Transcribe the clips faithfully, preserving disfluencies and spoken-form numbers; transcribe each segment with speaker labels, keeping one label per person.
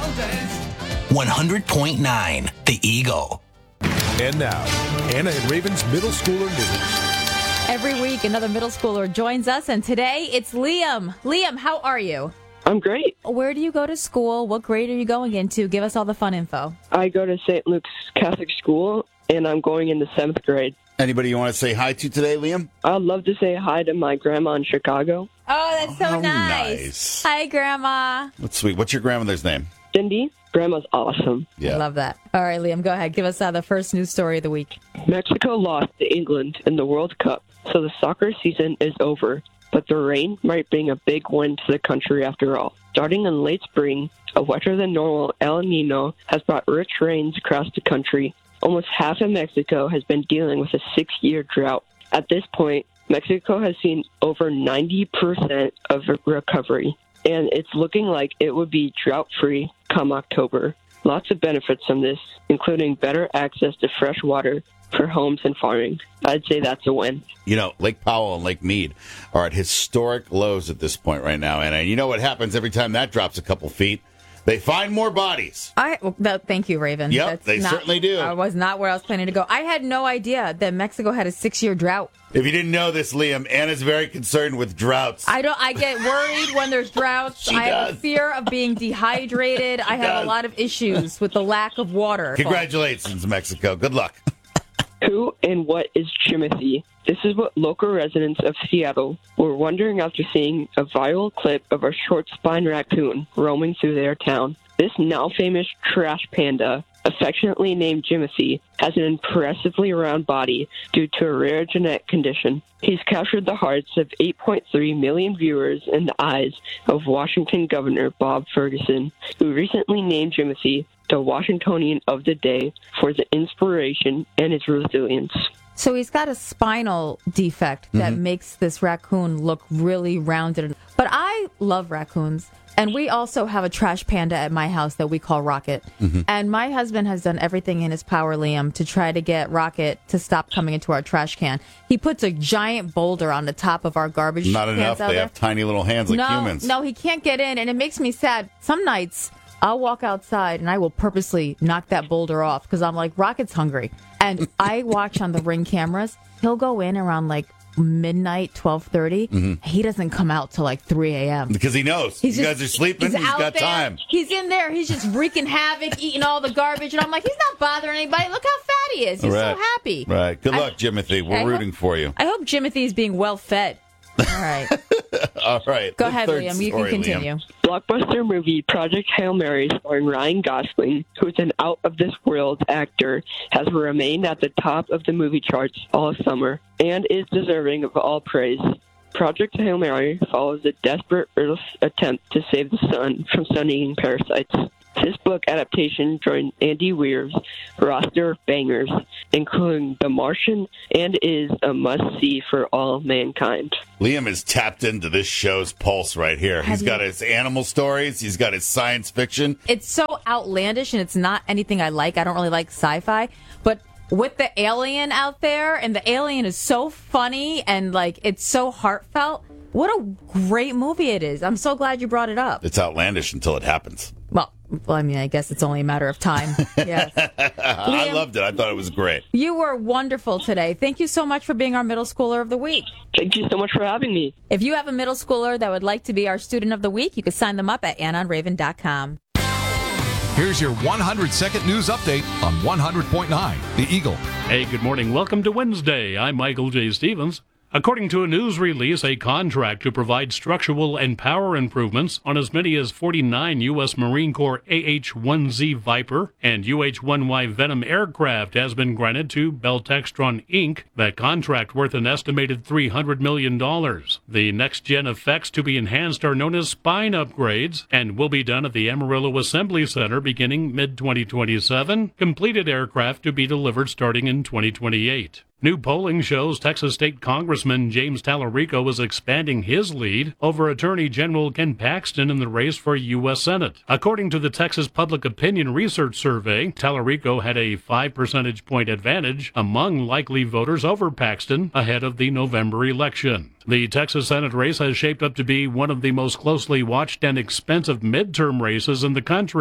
Speaker 1: one hundred point nine The Eagle.
Speaker 2: And now, Anna and Raven's Middle Schooler News.
Speaker 3: Every week, another middle schooler joins us, and today it's Liam. Liam, how are you?
Speaker 4: I'm great.
Speaker 3: Where do you go to school? What grade are you going into? Give us all the fun info.
Speaker 4: I go to Saint Luke's Catholic School, and I'm going into seventh grade.
Speaker 5: Anybody you want to say hi to today, Liam?
Speaker 4: I'd love to say hi to my grandma in Chicago.
Speaker 3: Oh, that's so
Speaker 5: Oh,
Speaker 3: nice.
Speaker 5: nice.
Speaker 3: Hi, Grandma.
Speaker 5: That's sweet. What's your grandmother's name?
Speaker 4: Cindy, grandma's awesome.
Speaker 5: Yeah.
Speaker 3: I love that. All right, Liam, go ahead. Give us uh, the first news story of the week.
Speaker 4: Mexico lost to England in the World Cup, so the soccer season is over. But the rain might bring a big win to the country after all. Starting in late spring, a wetter-than-normal El Nino has brought rich rains across the country. Almost half of Mexico has been dealing with a six-year drought. At this point, Mexico has seen over ninety percent of recovery, and it's looking like it would be drought-free come October. Lots of benefits from this, including better access to fresh water for homes and farming. I'd say that's a win.
Speaker 5: You know, Lake Powell and Lake Mead are at historic lows at this point right now. And you know what happens every time that drops a couple feet? They find more bodies.
Speaker 3: I well, that, Thank you, Raven.
Speaker 5: Yep,
Speaker 3: That's
Speaker 5: they
Speaker 3: not,
Speaker 5: certainly do.
Speaker 3: I was not where I was planning to go. I had no idea that Mexico had a six-year drought.
Speaker 5: If you didn't know this, Liam, Anna's very concerned with droughts.
Speaker 3: I don't. I get worried when there's droughts.
Speaker 5: She
Speaker 3: I have
Speaker 5: does.
Speaker 3: a fear of being dehydrated. I have
Speaker 5: does.
Speaker 3: a lot of issues with the lack of water.
Speaker 5: Congratulations, Mexico. Good luck.
Speaker 4: Who and what is Jimothy? This is what local residents of Seattle were wondering after seeing a viral clip of a short-spined raccoon roaming through their town. This now-famous trash panda, affectionately named Jimothy, has an impressively round body due to a rare genetic condition. He's captured the hearts of eight point three million viewers and the eyes of Washington Governor Bob Ferguson, who recently named Jimothy the Washingtonian of the Day for the inspiration and his resilience.
Speaker 3: So he's got a spinal defect that
Speaker 5: Mm-hmm.
Speaker 3: makes this raccoon look really rounded. But I love raccoons. And we also have a trash panda at my house that we call Rocket.
Speaker 5: Mm-hmm.
Speaker 3: And my husband has done everything in his power, Liam, to try to get Rocket to stop coming into our trash can. He puts a giant boulder on the top of our garbage
Speaker 5: Not
Speaker 3: cans
Speaker 5: enough.
Speaker 3: out
Speaker 5: They
Speaker 3: there.
Speaker 5: have tiny little hands like
Speaker 3: no,
Speaker 5: humans.
Speaker 3: No, he can't get in, and it makes me sad. Some nights, I'll walk outside, and I will purposely knock that boulder off because I'm like, Rocket's hungry. And I watch on the Ring cameras. He'll go in around, like, midnight, twelve thirty.
Speaker 5: Mm-hmm.
Speaker 3: He doesn't come out till like three a.m.
Speaker 5: Because he knows.
Speaker 3: He's
Speaker 5: you
Speaker 3: just-
Speaker 5: guys are sleeping.
Speaker 3: He's,
Speaker 5: He's
Speaker 3: out
Speaker 5: got
Speaker 3: there.
Speaker 5: time.
Speaker 3: He's in there. He's just wreaking havoc, eating all the garbage. And I'm like, he's not bothering anybody. Look how fat he is. He's
Speaker 5: Right.
Speaker 3: so happy.
Speaker 5: Right. Good
Speaker 3: I-
Speaker 5: luck, Jimothy. We're
Speaker 3: I hope-
Speaker 5: rooting for you.
Speaker 3: I hope Jimothy is being well fed. All right.
Speaker 5: All right.
Speaker 3: Go
Speaker 5: The
Speaker 3: ahead,
Speaker 5: third
Speaker 3: Liam. You can
Speaker 5: story,
Speaker 3: continue.
Speaker 5: Liam.
Speaker 4: Blockbuster movie Project Hail Mary starring Ryan Gosling, who's an out-of-this-world actor, has remained at the top of the movie charts all summer and is deserving of all praise. Project Hail Mary follows a desperate Earth's attempt to save the sun from sun-eating parasites. This book adaptation joined Andy Weir's roster of bangers, including The Martian, and is a must-see for all mankind.
Speaker 5: Liam is tapped into this show's pulse right here.
Speaker 3: Have
Speaker 5: He's got
Speaker 3: you-
Speaker 5: his animal stories. He's got his science fiction.
Speaker 3: It's so outlandish, and it's not anything I like. I don't really like sci-fi, but with the alien out there, and the alien is so funny and like it's so heartfelt. What a great movie it is. I'm so glad you brought it up.
Speaker 5: It's outlandish until it happens.
Speaker 3: Well, well I mean, I guess it's only a matter of time. Yes.
Speaker 5: I
Speaker 3: Liam,
Speaker 5: loved it. I thought it was great.
Speaker 3: You were wonderful today. Thank you so much for being our middle schooler of the week.
Speaker 4: Thank you so much for having me.
Speaker 3: If you have a middle schooler that would like to be our student of the week, you can sign them up at anna on raven dot com.
Speaker 2: Here's your one hundred second news update on one hundred point nine The Eagle.
Speaker 6: Hey, good morning. Welcome to Wednesday. I'm Michael J. Stevens. According to a news release, a contract to provide structural and power improvements on as many as forty-nine U S. Marine Corps A H one Z Viper and U H one Y Venom aircraft has been granted to Beltextron Incorporated. That contract worth an estimated three hundred million dollars. The next-gen effects to be enhanced are known as spine upgrades and will be done at the Amarillo Assembly Center beginning mid twenty twenty-seven. Completed aircraft to be delivered starting in twenty twenty-eight. New polling shows Texas State Congressman James Tallarico is expanding his lead over Attorney General Ken Paxton in the race for U S. Senate. According to the Texas Public Opinion Research Survey, Tallarico had a five percentage point advantage among likely voters over Paxton ahead of the November election. The Texas Senate race has shaped up to be one of the most closely watched and expensive midterm races in the country.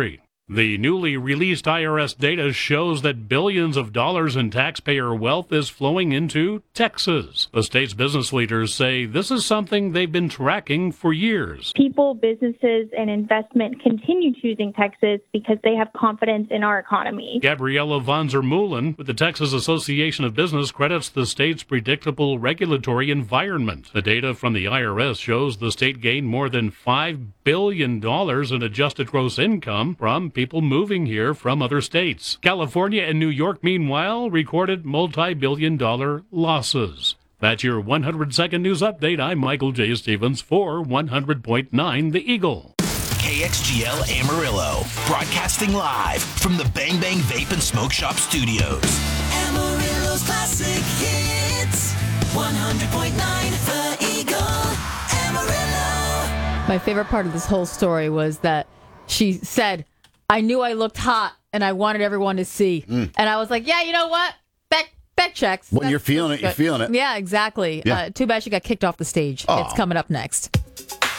Speaker 6: The newly released I R S data shows that billions of dollars in taxpayer wealth is flowing into Texas. The state's business leaders say this is something they've been tracking for years.
Speaker 7: People, businesses, and investment continue choosing Texas because they have confidence in our economy.
Speaker 6: Gabriella Von Zermeulen with the Texas Association of Business credits the state's predictable regulatory environment. The data from the I R S shows the state gained more than five billion dollars in adjusted gross income from people moving here from other states. California and New York, meanwhile, recorded multi-billion dollar losses. That's your one hundred second news update. I'm Michael J. Stevens for one hundred point nine The Eagle.
Speaker 1: K X G L Amarillo, broadcasting live from the Bang Bang Vape and Smoke Shop studios.
Speaker 8: Amarillo's classic hits, one hundred point nine The Eagle, Amarillo.
Speaker 3: My favorite part of this whole story was that she said, I knew I looked hot and I wanted everyone to see. Mm. And I was like, yeah, you know what? That that checks.
Speaker 5: When
Speaker 3: That's,
Speaker 5: you're feeling it,
Speaker 3: good.
Speaker 5: you're feeling it.
Speaker 3: Yeah, exactly.
Speaker 5: Yeah.
Speaker 3: Uh, too bad she got kicked off the stage.
Speaker 5: Oh.
Speaker 3: It's coming up next.